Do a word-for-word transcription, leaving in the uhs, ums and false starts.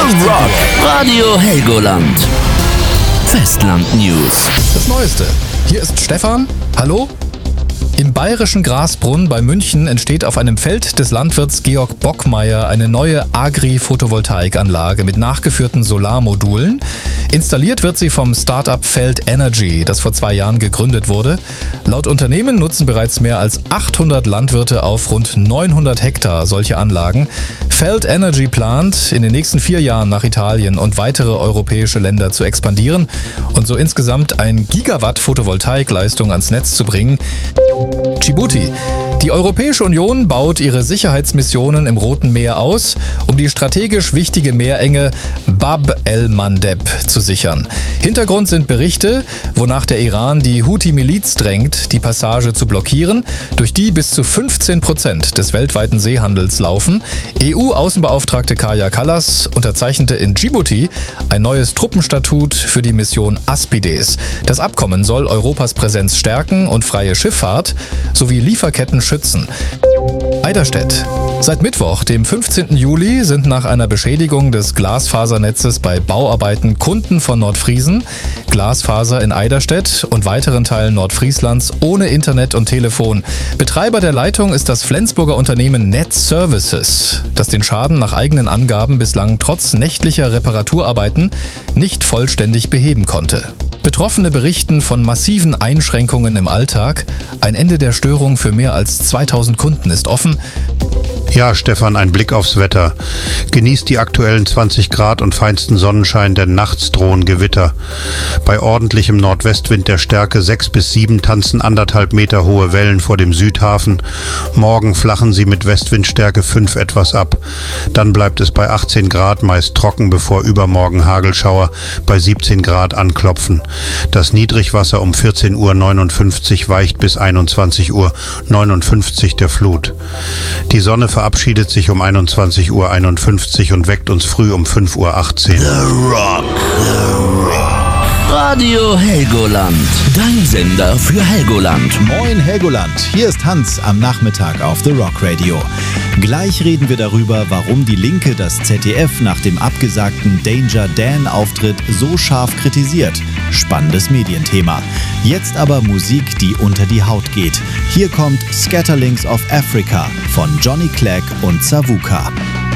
Rock. Radio Helgoland. Festland News. Das Neueste. Hier ist Stefan. Hallo? Im bayerischen Grasbrunn bei München entsteht auf einem Feld des Landwirts Georg Bockmeier eine neue Agri-Photovoltaikanlage mit nachgeführten Solarmodulen. Installiert wird sie vom Start-up Feld Energy, das vor zwei Jahren gegründet wurde. Laut Unternehmen nutzen bereits mehr als achthundert Landwirte auf rund neunhundert Hektar solche Anlagen. Feld Energy plant, in den nächsten vier Jahren nach Italien und weitere europäische Länder zu expandieren und so insgesamt ein Gigawatt Photovoltaikleistung ans Netz zu bringen. Djibouti. Die Europäische Union baut ihre Sicherheitsmissionen im Roten Meer aus, um die strategisch wichtige Meerenge Bab el-Mandeb zu sichern. Hintergrund sind Berichte, wonach der Iran die Houthi-Miliz drängt, die Passage zu blockieren, durch die bis zu fünfzehn Prozent des weltweiten Seehandels laufen. E U-Außenbeauftragte Kaja Kallas unterzeichnete in Djibouti ein neues Truppenstatut für die Mission Aspides. Das Abkommen soll Europas Präsenz stärken und freie Schifffahrt sowie Lieferketten schützen. Eiderstedt. Seit Mittwoch, dem fünfzehnten Juli, sind nach einer Beschädigung des Glasfasernetzes bei Bauarbeiten Kunden von Nordfriesen, Glasfaser in Eiderstedt und weiteren Teilen Nordfrieslands ohne Internet und Telefon. Betreiber der Leitung ist das Flensburger Unternehmen Net Services, das den Schaden nach eigenen Angaben bislang trotz nächtlicher Reparaturarbeiten nicht vollständig beheben konnte. Betroffene berichten von massiven Einschränkungen im Alltag. Ein Ende der Störung für mehr als zweitausend Kunden ist offen. Ja, Stefan, ein Blick aufs Wetter. Genießt die aktuellen zwanzig Grad und feinsten Sonnenschein, denn nachts drohen Gewitter. Bei ordentlichem Nordwestwind der Stärke sechs bis sieben tanzen anderthalb Meter hohe Wellen vor dem Südhafen. Morgen flachen sie mit Westwindstärke fünf etwas ab. Dann bleibt es bei achtzehn Grad, meist trocken, bevor übermorgen Hagelschauer bei siebzehn Grad anklopfen. Das Niedrigwasser um vierzehn Uhr neunundfünfzig weicht bis einundzwanzig Uhr neunundfünfzig der Flut. Die Sonne verabschiedet sich um einundzwanzig Uhr einundfünfzig und weckt uns früh um fünf Uhr achtzehn. The Rock. The Rock. Radio Helgoland. Dein Sender für Helgoland. Moin Helgoland, hier ist Hans am Nachmittag auf The Rock Radio. Gleich reden wir darüber, warum die Linke das Z D F nach dem abgesagten Danger Dan-Auftritt so scharf kritisiert. Spannendes Medienthema. Jetzt aber Musik, die unter die Haut geht. Hier kommt Scatterlings of Africa von Johnny Clegg und Savuka.